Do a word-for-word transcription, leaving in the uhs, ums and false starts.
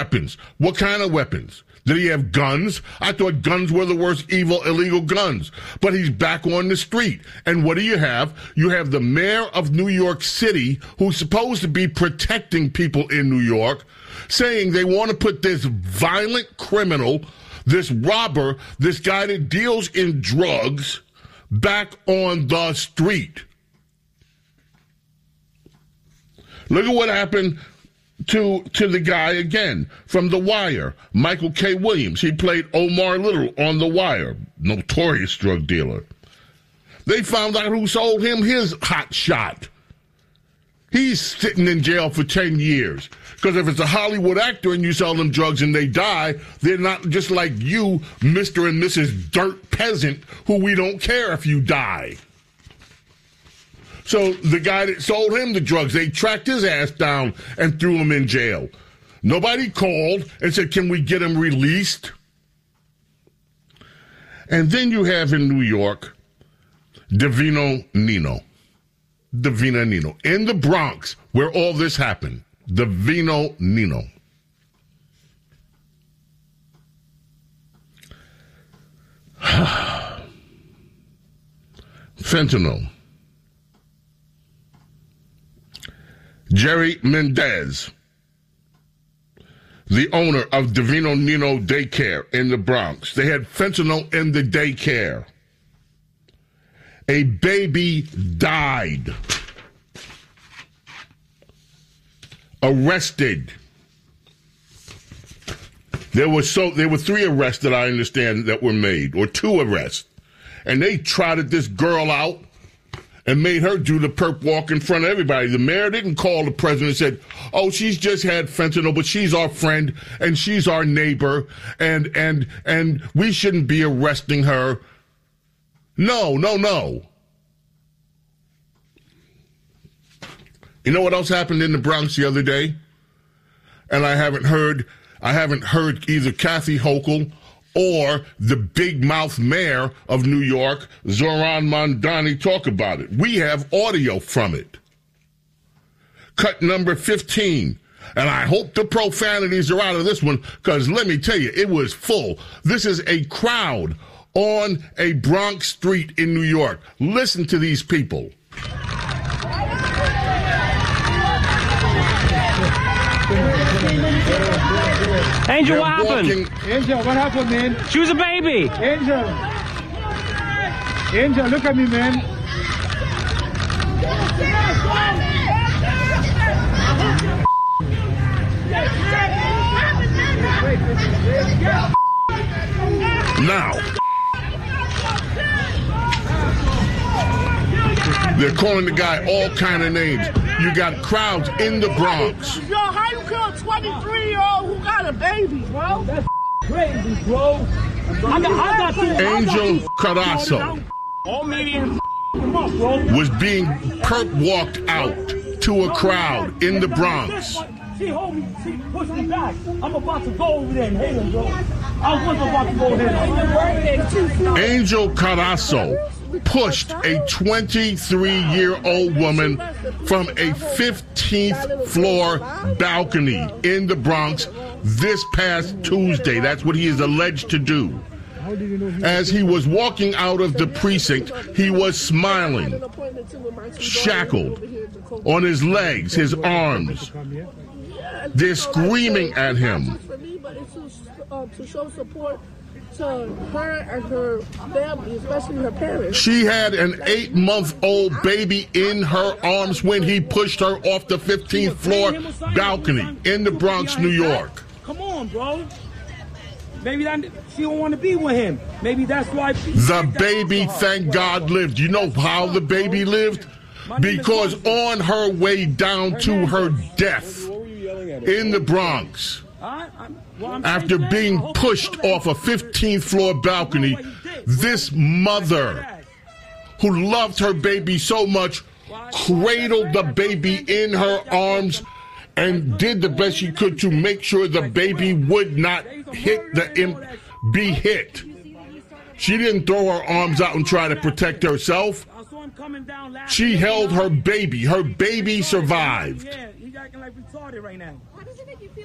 weapons. What kind of weapons? Did he have guns? I thought guns were the worst evil, illegal guns. But he's back on the street. And what do you have? You have the mayor of New York City, who's supposed to be protecting people in New York, saying they want to put this violent criminal, this robber, this guy that deals in drugs, back on the street. Look at what happened to to the guy again from The Wire, Michael K. Williams. He played Omar Little on The Wire, notorious drug dealer. They found out who sold him his hot shot. He's sitting in jail for ten years. Because if it's a Hollywood actor and you sell them drugs and they die, they're not just like you, Mister and Missus Dirt Peasant, who we don't care if you die. So the guy that sold him the drugs, they tracked his ass down and threw him in jail. Nobody called and said, can we get him released? And then you have in New York, Davino Nino. Davino Nino. In the Bronx, where all this happened. Davino Nino. Fentanyl. Jerry Mendez, the owner of Davino Nino Daycare in the Bronx. They had fentanyl in the daycare. A baby died. Arrested. There were so there were three arrests that I understand that were made, or two arrests. And they trotted this girl out and made her do the perp walk in front of everybody. The mayor didn't call the president and said, oh, she's just had fentanyl, but she's our friend and she's our neighbor, and and and we shouldn't be arresting her. No, no, no. You know what else happened in the Bronx the other day? And I haven't heard I haven't heard either Kathy Hochul or the big mouth mayor of New York, Zohran Mamdani, talk about it. We have audio from it. Cut number fifteen. And I hope the profanities are out of this one, because let me tell you, it was full. This is a crowd on a Bronx street in New York. Listen to these people. Angel, what happened? Walking. Angel, what happened, man? She was a baby. Angel. Angel, look at me, man. Now, they're calling the guy all kind of names. You got crowds in the Bronx. Yo, how you kill a twenty-three-year-old who got a baby, bro? That's crazy, bro. I got, I got two, Angel Carasso all medium was being perp walked out to a crowd in the Bronx. She hold me, she pushed me back. I'm about to go over there and hit him, bro. I was about to go hit him. Angel Carasso pushed a twenty-three-year-old woman from a fifteenth floor balcony in the Bronx this past Tuesday. That's what he is alleged to do. As he was walking out of the precinct, he was smiling, shackled on his legs, his arms. They're screaming at him. To show support to her and her family, especially her parents. She had an eight-month-old baby in her arms when he pushed her off the fifteenth floor balcony in the Bronx, New York. Come on, bro. Maybe that she don't want to be with him. Maybe that's why. The baby, thank God, lived. You know how the baby lived? Because on her way down to her death in the Bronx, after being pushed off a fifteenth floor balcony, this mother who loved her baby so much cradled the baby in her arms and did the best she could to make sure the baby would not hit the imp, be hit. She didn't throw her arms out and try to protect herself. She held her baby. Her baby survived. Yeah, he's acting like retarded right now. How does it make you feel?